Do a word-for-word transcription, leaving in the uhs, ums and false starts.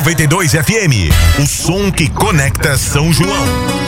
noventa e dois F M, o som que conecta São João.